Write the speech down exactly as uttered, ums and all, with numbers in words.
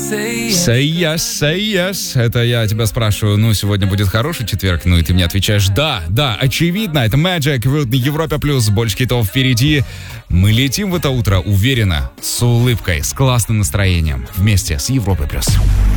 Say yes, say yes. Это я тебя спрашиваю, ну, сегодня будет хороший четверг? Ну, и ты мне отвечаешь, да, да, очевидно, это Magic в Европе плюс, больше хитов впереди. Мы летим в это утро уверенно, с улыбкой, с классным настроением, вместе с Европой плюс.